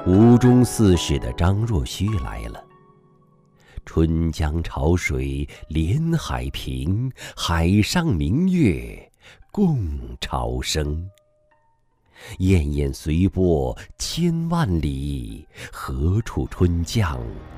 吴中四室的张若虚来了。春江潮水连海平，海上明月共潮生。滟滟随波千万里，何处春江